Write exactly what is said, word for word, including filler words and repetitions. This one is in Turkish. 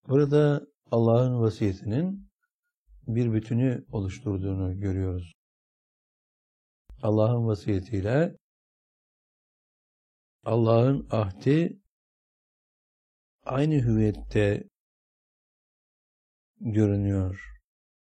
Burada Allah'ın vasiyetinin bir bütünü oluşturduğunu görüyoruz. Allah'ın vasiyetiyle Allah'ın ahdi aynı hüviyette görünüyor.